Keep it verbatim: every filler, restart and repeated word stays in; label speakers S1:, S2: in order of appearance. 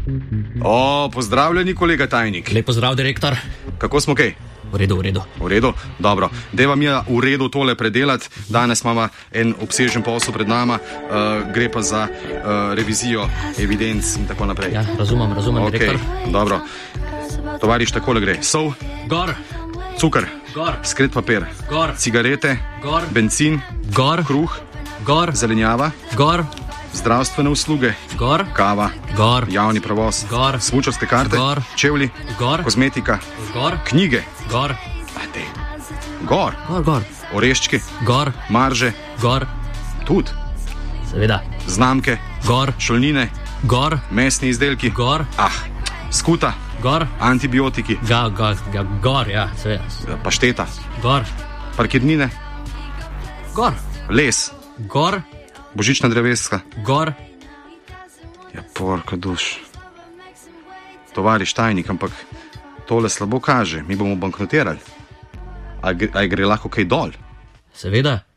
S1: O, pozdravljeni, kolega tajnik.
S2: Lep pozdrav, direktor.
S1: Kako smo kaj?
S2: V redu, v redu.
S1: V redu? Dobro. Deva mi v redu tole predelati. Danes imamo en obsežen posel pred nama, uh, gre pa za uh, revizijo evidenc in tako naprej.
S2: Ja, razumem, razumem,
S1: okay,
S2: direktor.
S1: Dobro. Tovariš, takole gre. Sol,
S2: Gor,
S1: cukr,
S2: gor,
S1: skret papir,
S2: gor,
S1: cigarete,
S2: gor,
S1: bencin,
S2: gor,
S1: kruh,
S2: gor,
S1: zelenjava,
S2: gor,
S1: zdravstvene usluge,
S2: gor,
S1: kava,
S2: gor,
S1: javni prevoz,
S2: gor,
S1: smučarske karte,
S2: gor,
S1: čevlji,
S2: gor,
S1: kozmetika,
S2: gor,
S1: knjige,
S2: gor,
S1: Ate. Gor,
S2: gor, gor,
S1: oreščki,
S2: gor,
S1: marže,
S2: gor,
S1: tudi
S2: seveda,
S1: znamke,
S2: gor,
S1: šolnine,
S2: gor,
S1: mesni izdelki,
S2: gor,
S1: ah, skuta,
S2: gor,
S1: antibiotiki,
S2: ga, ga, ga, gor, ja, seveda,
S1: pašteta,
S2: gor,
S1: parkirnine,
S2: gor,
S1: les,
S2: gor,
S1: božična dreveska.
S2: gor,
S1: Ja, porka duš. Tovariš tajnik, ampak tole slabo kaže. Mi bomo bankrotirali. A, gre- a gre lahko kaj dol?
S2: seveda.